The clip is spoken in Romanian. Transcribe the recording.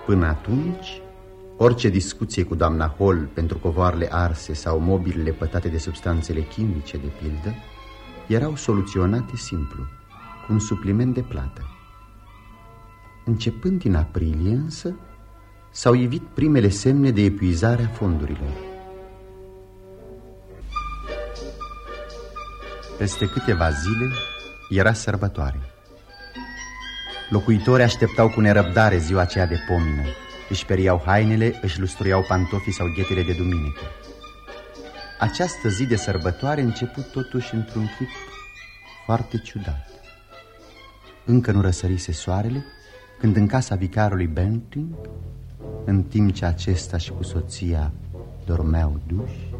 Până atunci, orice discuție cu doamna Hall pentru covoarele arse sau mobilele pătate de substanțele chimice, de pildă, erau soluționate simplu, cu un supliment de plată. Începând din aprilie, însă, s-au ivit primele semne de epuizare a fondurilor. Peste câteva zile era sărbătoare. Locuitorii așteptau cu nerăbdare ziua aceea de pomină. Își periau hainele, își lustruiau pantofii sau ghetele de duminică. Această zi de sărbătoare început totuși într-un chip foarte ciudat. Încă nu răsărise soarele când în casa vicarului Benting, în timp ce acesta și cu soția dormeau duși,